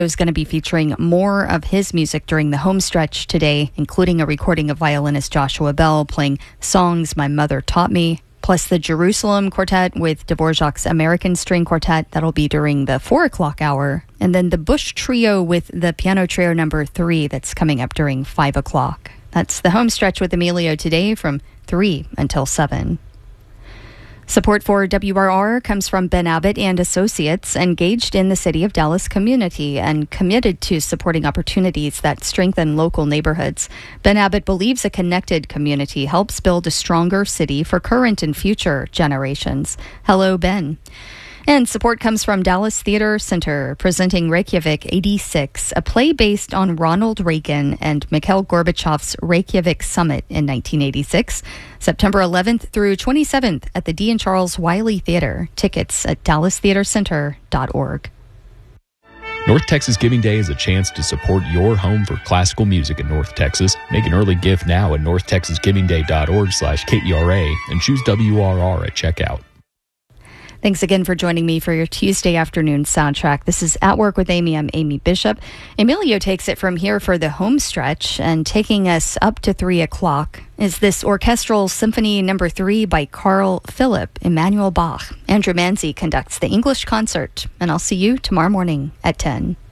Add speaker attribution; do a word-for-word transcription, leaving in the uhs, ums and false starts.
Speaker 1: is going to be featuring more of his music during the home stretch today, including a recording of violinist Joshua Bell playing songs my mother taught me, plus the Jerusalem Quartet with Dvorak's American String Quartet. That'll be during the four o'clock hour. And then the Bush Trio with the Piano Trio number three that's coming up during five o'clock. That's the home stretch with Emilio today from three until seven. Support for W R R comes from Ben Abbott and Associates, engaged in the City of Dallas community and committed to supporting opportunities that strengthen local neighborhoods. Ben Abbott believes a connected community helps build a stronger city for current and future generations. Hello, Ben. And support comes from Dallas Theater Center, presenting Reykjavik eighty-six, a play based on Ronald Reagan and Mikhail Gorbachev's Reykjavik Summit in nineteen eighty-six, September eleventh through twenty-seventh at the D and Charles Wiley Theater. Tickets at dallas theater center dot org.
Speaker 2: North Texas Giving Day is a chance to support your home for classical music in North Texas. Make an early gift now at north texas giving day dot org slash K E R A and choose W R R at checkout.
Speaker 1: Thanks again for joining me for your Tuesday afternoon soundtrack. This is At Work with Amy. I'm Amy Bishop. Emilio takes it from here for the home stretch, and taking us up to three o'clock is this orchestral symphony number three by Carl Philipp Emanuel Bach. Andrew Manzi conducts the English concert, and I'll see you tomorrow morning at ten.